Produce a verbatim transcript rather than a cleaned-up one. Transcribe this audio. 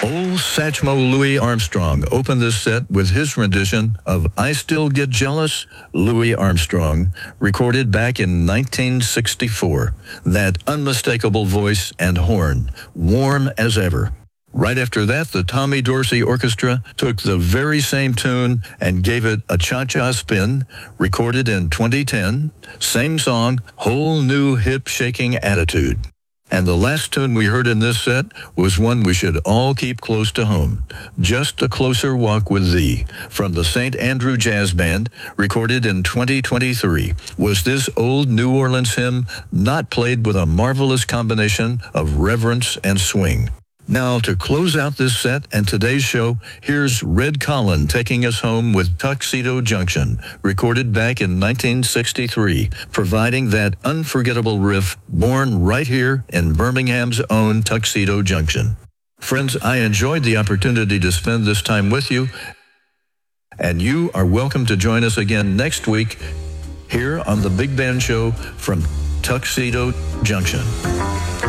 Old Satchmo Louis Armstrong opened this set with his rendition of I Still Get Jealous, Louis Armstrong, recorded back in nineteen sixty-four. That unmistakable voice and horn, warm as ever. Right after that, the Tommy Dorsey Orchestra took the very same tune and gave it a cha-cha spin, recorded in twenty ten. Same song, whole new hip-shaking attitude. And the last tune we heard in this set was one we should all keep close to home. Just a Closer Walk with Thee, from the Saint Andrew Jazz Band, recorded in twenty twenty-three. Was this old New Orleans hymn not played with a marvelous combination of reverence and swing? Now, to close out this set and today's show, here's Red Collin taking us home with Tuxedo Junction, recorded back in nineteen sixty-three, providing that unforgettable riff born right here in Birmingham's own Tuxedo Junction. Friends, I enjoyed the opportunity to spend this time with you, and you are welcome to join us again next week here on the Big Band Show from Tuxedo Junction.